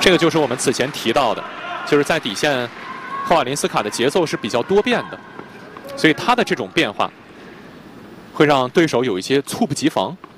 这个就是我们此前提到的，就是在底线，霍瓦林斯卡的节奏是比较多变的，所以他的这种变化会让对手有一些猝不及防。